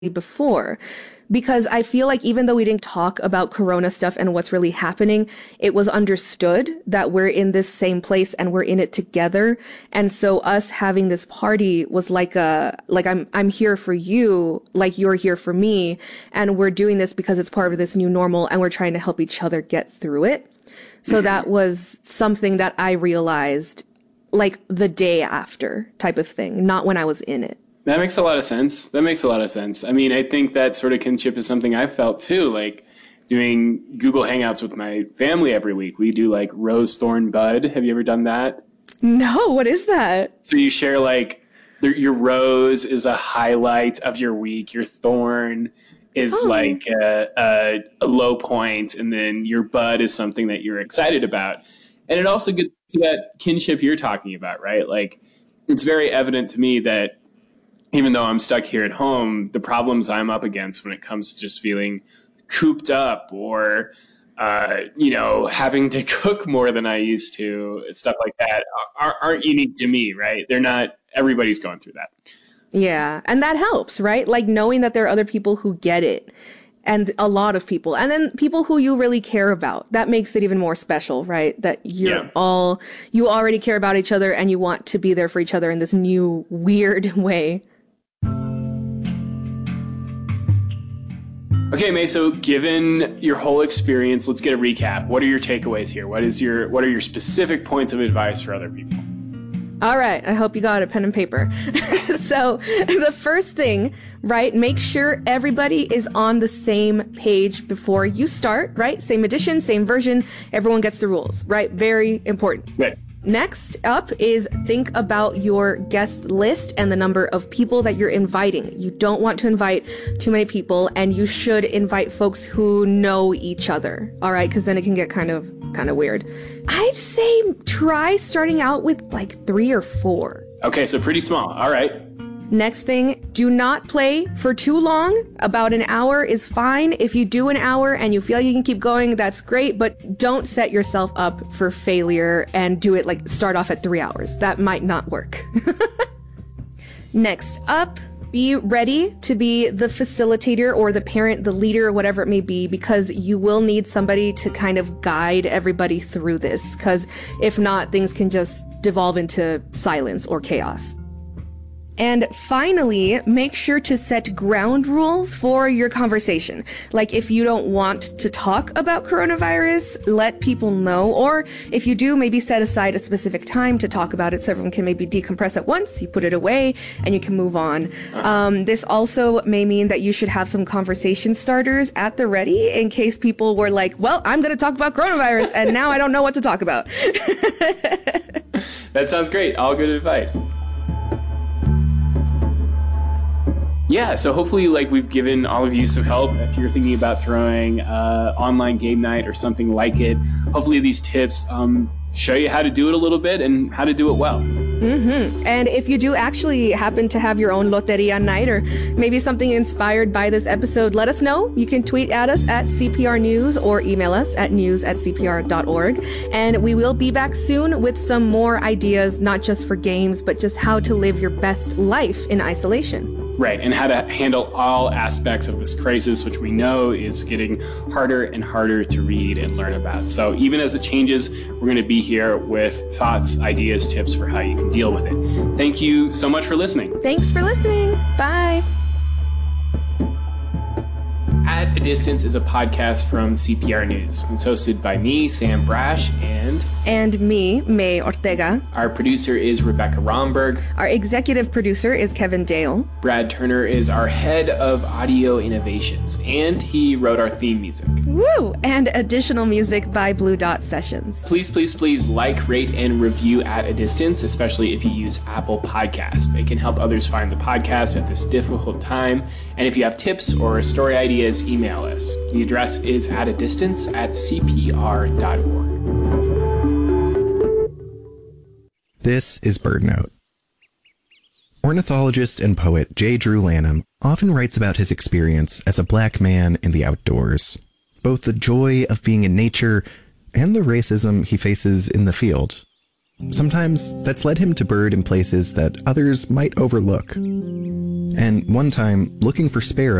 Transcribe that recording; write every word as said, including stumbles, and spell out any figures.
before, because I feel like even though we didn't talk about Corona stuff and what's really happening, it was understood that we're in this same place and we're in it together. And so us having this party was like a, like I'm, I'm here for you, like you're here for me. And we're doing this because it's part of this new normal and we're trying to help each other get through it. So that was something that I realized like the day after type of thing, not when I was in it. That makes a lot of sense. That makes a lot of sense. I mean, I think that sort of kinship is something I felt too, like doing Google Hangouts with my family every week. We do like Rose, Thorn, Bud. Have you ever done that? No, what is that? So you share like the, your rose is a highlight of your week. Your thorn is oh. like a, a, a low point, and then your bud is something that you're excited about. And it also gets to that kinship you're talking about, right? Like it's very evident to me that even though I'm stuck here at home, the problems I'm up against when it comes to just feeling cooped up or, uh, you know, having to cook more than I used to, stuff like that, are, aren't unique to me, right? They're not, everybody's going through that. Yeah. And that helps, right? Like knowing that there are other people who get it, and a lot of people, and then people who you really care about. That makes it even more special, right? That you're yeah. all, you already care about each other and you want to be there for each other in this new weird way. Okay, May, so given your whole experience, let's get a recap. What are your takeaways here? What is your what are your specific points of advice for other people? All right, I hope you got a pen and paper. So the first thing, right, make sure everybody is on the same page before you start, right? Same edition, same version, everyone gets the rules, right? Very important. Right. Next up is think about your guest list and the number of people that you're inviting. You don't want to invite too many people, and you should invite folks who know each other. All right, because then it can get kind of kind of weird. I'd say try starting out with like three or four. Okay, so pretty small. All right. Next thing, do not play for too long. About an hour is fine. If you do an hour and you feel like you can keep going, that's great, but don't set yourself up for failure and do it like start off at three hours. That might not work. Next up, be ready to be the facilitator or the parent, the leader, or whatever it may be, because you will need somebody to kind of guide everybody through this, because if not, things can just devolve into silence or chaos. And finally, make sure to set ground rules for your conversation. Like if you don't want to talk about coronavirus, let people know. Or if you do, maybe set aside a specific time to talk about it so everyone can maybe decompress at once. You put it away and you can move on. Um, this also may mean that you should have some conversation starters at the ready in case people were like, well, I'm going to talk about coronavirus and now I don't know what to talk about. That sounds great. All good advice. Yeah, so hopefully like we've given all of you some help if you're thinking about throwing uh, online game night or something like it. Hopefully these tips um, show you how to do it a little bit and how to do it well. Mm-hmm. And if you do actually happen to have your own loteria night or maybe something inspired by this episode, let us know. You can tweet at us at C P R News or email us at news at c p r dot org. And we will be back soon with some more ideas, not just for games, but just how to live your best life in isolation. Right, and how to handle all aspects of this crisis, which we know is getting harder and harder to read and learn about. So even as it changes, we're going to be here with thoughts, ideas, tips for how you can deal with it. Thank you so much for listening. Thanks for listening. Bye. At a Distance is a podcast from C P R News. It's hosted by me, Sam Brash, and... And me, May Ortega. Our producer is Rebecca Romberg. Our executive producer is Kevin Dale. Brad Turner is our head of audio innovations, and he wrote our theme music. Woo! And additional music by Blue Dot Sessions. Please, please, please like, rate, and review At a Distance, especially if you use Apple Podcasts. It can help others find the podcast at this difficult time. And if you have tips or story ideas, email us. The address is at a distance at c p r dot org. This is BirdNote. Ornithologist and poet J. Drew Lanham often writes about his experience as a black man in the outdoors, both the joy of being in nature and the racism he faces in the field. Sometimes that's led him to bird in places that others might overlook. And one time, looking for sparrows,